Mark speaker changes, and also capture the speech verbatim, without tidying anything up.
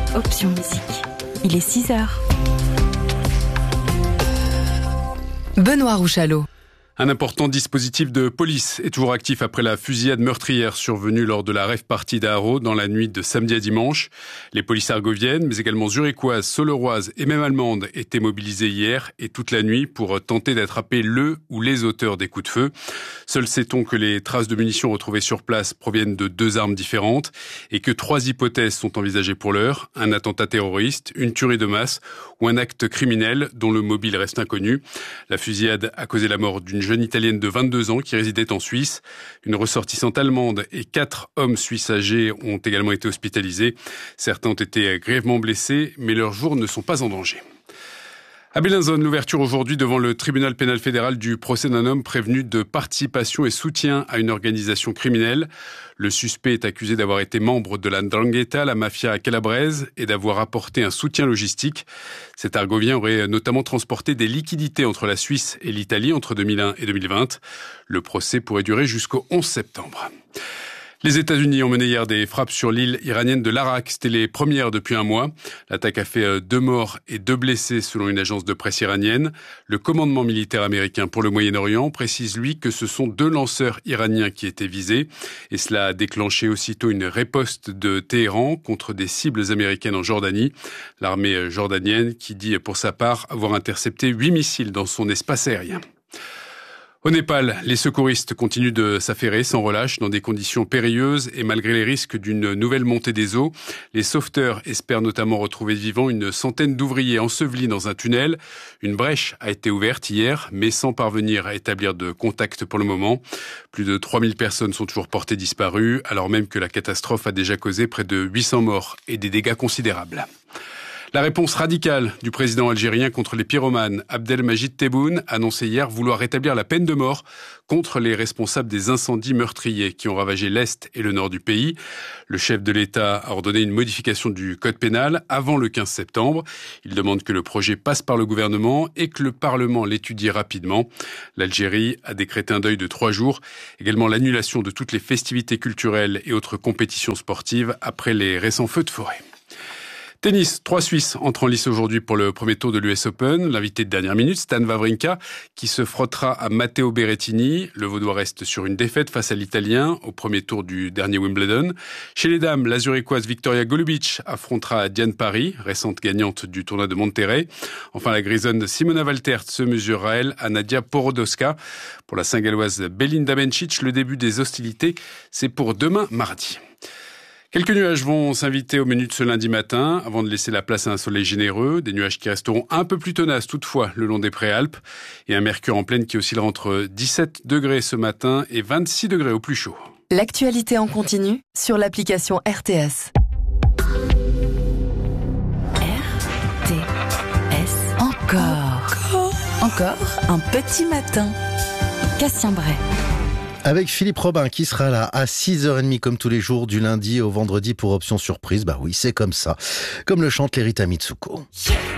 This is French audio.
Speaker 1: Option musique. Il est six heures.
Speaker 2: Benoît Rouchalot.
Speaker 3: Un important dispositif de police est toujours actif après la fusillade meurtrière survenue lors de la rave party d'Haro dans la nuit de samedi à dimanche. Les polices argoviennes, mais également zurichoises, soleroises et même allemandes étaient mobilisées hier et toute la nuit pour tenter d'attraper le ou les auteurs des coups de feu. Seul sait-on que les traces de munitions retrouvées sur place proviennent de deux armes différentes et que trois hypothèses sont envisagées pour l'heure. Un attentat terroriste, une tuerie de masse ou un acte criminel dont le mobile reste inconnu. La fusillade a causé la mort d'une jeune italienne de vingt-deux ans qui résidait en Suisse. Une ressortissante allemande et quatre hommes suisses âgés ont également été hospitalisés. Certains ont été grièvement blessés, mais leurs jours ne sont pas en danger. À Bellinzone, l'ouverture aujourd'hui devant le tribunal pénal fédéral du procès d'un homme prévenu de participation et soutien à une organisation criminelle. Le suspect est accusé d'avoir été membre de la 'Ndrangheta, la mafia calabraise, et d'avoir apporté un soutien logistique. Cet argovien aurait notamment transporté des liquidités entre la Suisse et l'Italie entre deux mille un et deux mille vingt. Le procès pourrait durer jusqu'au onze septembre. Les États-Unis ont mené hier des frappes sur l'île iranienne de l'Arak. C'était les premières depuis un mois. L'attaque a fait deux morts et deux blessés selon une agence de presse iranienne. Le commandement militaire américain pour le Moyen-Orient précise, lui, que ce sont deux lanceurs iraniens qui étaient visés. Et cela a déclenché aussitôt une riposte de Téhéran contre des cibles américaines en Jordanie. L'armée jordanienne qui dit pour sa part avoir intercepté huit missiles dans son espace aérien. Au Népal, les secouristes continuent de s'affairer sans relâche dans des conditions périlleuses et malgré les risques d'une nouvelle montée des eaux. Les sauveteurs espèrent notamment retrouver vivants une centaine d'ouvriers ensevelis dans un tunnel. Une brèche a été ouverte hier, mais sans parvenir à établir de contact pour le moment. Plus de trois mille personnes sont toujours portées disparues, alors même que la catastrophe a déjà causé près de huit cents morts et des dégâts considérables. La réponse radicale du président algérien contre les pyromanes, Abdelmajid Tebboune, annonçait hier vouloir rétablir la peine de mort contre les responsables des incendies meurtriers qui ont ravagé l'Est et le Nord du pays. Le chef de l'État a ordonné une modification du code pénal avant le quinze septembre. Il demande que le projet passe par le gouvernement et que le Parlement l'étudie rapidement. L'Algérie a décrété un deuil de trois jours. Également l'annulation de toutes les festivités culturelles et autres compétitions sportives après les récents feux de forêt. Tennis, trois Suisses entrent en lice aujourd'hui pour le premier tour de l'U S Open. L'invité de dernière minute, Stan Wawrinka, qui se frottera à Matteo Berrettini. Le Vaudois reste sur une défaite face à l'Italien au premier tour du dernier Wimbledon. Chez les dames, la Zurichoise Victoria Golubic affrontera Diane Parry, récente gagnante du tournoi de Monterrey. Enfin, la grisonne Simona Waltert se mesurera, elle, à Nadia Porodowska. Pour la Saint-Galloise Belinda Bencic, le début des hostilités, c'est pour demain mardi. Quelques nuages vont s'inviter au menu de ce lundi matin avant de laisser la place à un soleil généreux. Des nuages qui resteront un peu plus tenaces toutefois le long des Préalpes. Et un mercure en pleine qui oscillera entre dix-sept degrés ce matin et vingt-six degrés au plus chaud.
Speaker 2: L'actualité en continu sur l'application R T S.
Speaker 1: R T S.
Speaker 2: Encore. Encore un petit matin.
Speaker 1: Cassien Bray.
Speaker 4: Avec Philippe Robin qui sera là à six heures trente comme tous les jours du lundi au vendredi pour Option Surprise. Bah oui, c'est comme ça. Comme le chante l'Erita Mitsuko. Yeah.